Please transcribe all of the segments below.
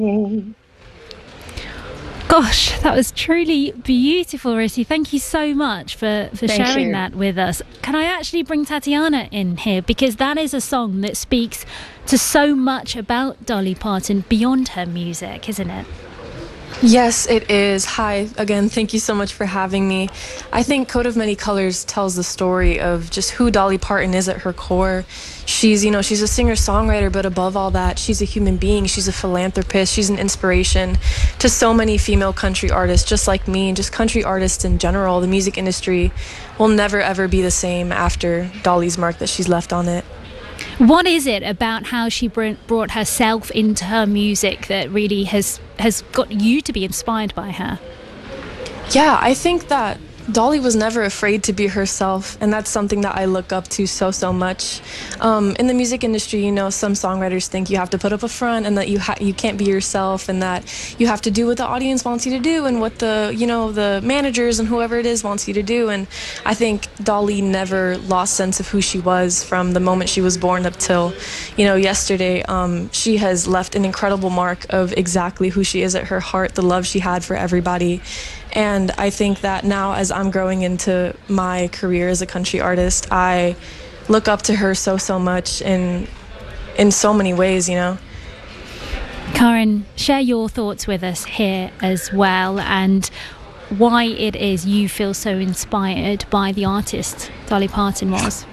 Gosh, that was truly beautiful, Rissy. Thank you so much for sharing you. that with us. Can I actually bring Tatiana in here? Because that is a song that speaks to so much about Dolly Parton beyond her music, isn't it? Yes, it is. Hi, again, thank you so much for having me. I think Coat of Many Colors tells the story of just who Dolly Parton is at her core. She's a singer-songwriter, but above all that, she's a human being. She's a philanthropist. She's an inspiration to so many female country artists, just like me, and just country artists in general. The music industry will never, ever be the same after Dolly's mark that she's left on it. What is it about how she brought herself into her music that really has got you to be inspired by her? Yeah, I think that Dolly was never afraid to be herself, and that's something that I look up to so much. In the music industry, some songwriters think you have to put up a front and that you can't be yourself, and that you have to do what the audience wants you to do and what the managers and whoever it is wants you to do. And I think Dolly never lost sense of who she was from the moment she was born up till, yesterday. She has left an incredible mark of exactly who she is at her heart, the love she had for everybody. And I think that now, as I'm growing into my career as a country artist, I look up to her so much in so many ways, Karen, share your thoughts with us here as well, and why it is you feel so inspired by the artist Dolly Parton was.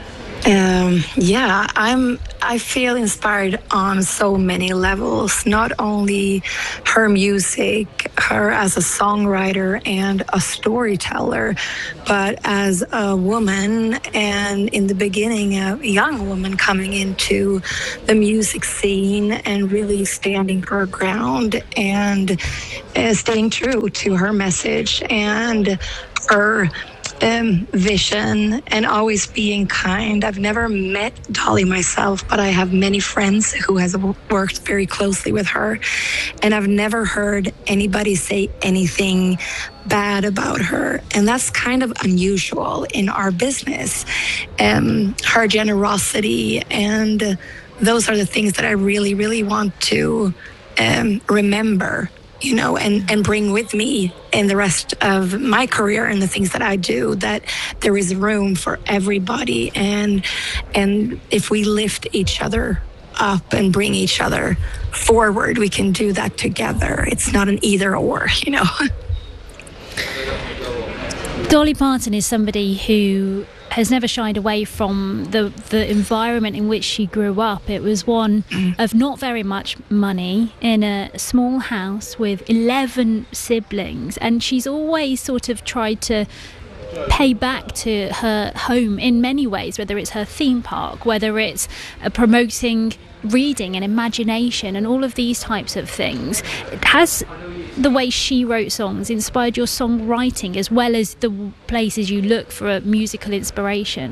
I feel inspired on so many levels, not only her music, her as a songwriter and a storyteller, but as a woman, and in the beginning, a young woman coming into the music scene and really standing her ground and staying true to her message and her vision, and always being kind. I've never met Dolly myself, but I have many friends who has worked very closely with her, and I've never heard anybody say anything bad about her, and that's kind of unusual in our business. Her generosity, and those are the things that I really want to remember, and bring with me in the rest of my career and the things that I do, that there is room for everybody. And if we lift each other up and bring each other forward, we can do that together. It's not an either or, Dolly Parton is somebody who has never shied away from the environment in which she grew up. It was one of not very much money, in a small house with 11 siblings, and she's always sort of tried to pay back to her home in many ways, whether it's her theme park, whether it's promoting reading and imagination and all of these types of things. Has the way she wrote songs inspired your songwriting, as well as the places you look for a musical inspiration?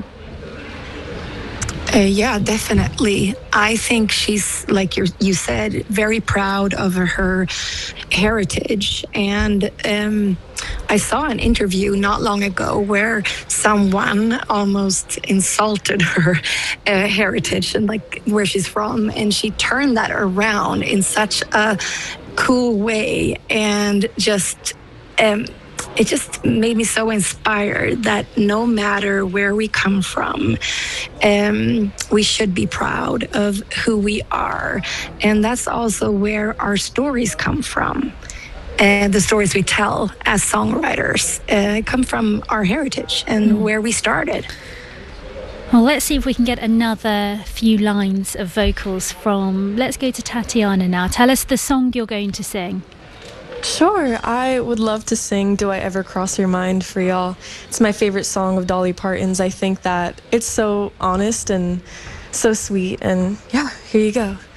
Yeah, definitely. I think she's, like you said, very proud of her heritage. And I saw an interview not long ago where someone almost insulted her heritage and like where she's from. And she turned that around in such a cool way, and just it just made me so inspired that no matter where we come from, we should be proud of who we are. And that's also where our stories come from. And the stories we tell as songwriters come from our heritage and where we started. Well, let's see if we can get another few lines of vocals from... Let's go to Tatiana now. Tell us the song you're going to sing. Sure, I would love to sing Do I Ever Cross Your Mind for y'all. It's my favorite song of Dolly Parton's. I think that it's so honest and so sweet, and yeah, here you go.